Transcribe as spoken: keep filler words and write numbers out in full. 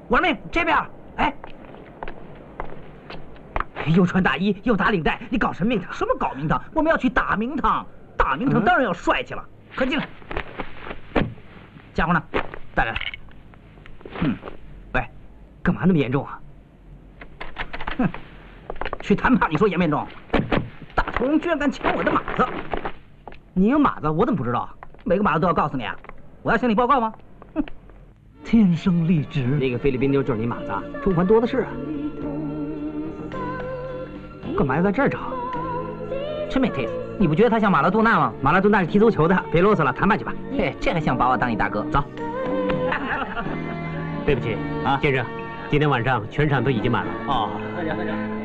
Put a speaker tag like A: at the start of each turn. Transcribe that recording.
A: 玩命这边！哎，又穿大衣又打领带，你搞什么名堂？
B: 什么搞名堂？我们要去打名堂，打名堂当然要帅气了。快进来！家伙呢？带来。嗯，
A: 喂，干嘛那么严重啊？
B: 哼，去谈判，你说严不严重？大头龙居然敢抢我的马子！
A: 你有马子，我怎么不知道？
B: 每个马子都要告诉你啊！我要向你报告吗？哼！
C: 天生丽质。
A: 那个菲律宾妞就是你马子，中环多的是啊。干嘛要在这儿找？
B: 真没 taste！你不觉得他像马拉多纳吗？
A: 马拉多纳是踢足球的，别啰嗦了，谈判去吧。
B: 嘿，这还想把我当你大哥？
A: 走。
C: 对不起
B: 啊，
C: 先生，今天晚上全场都已经满了。
B: 哦，大家大家。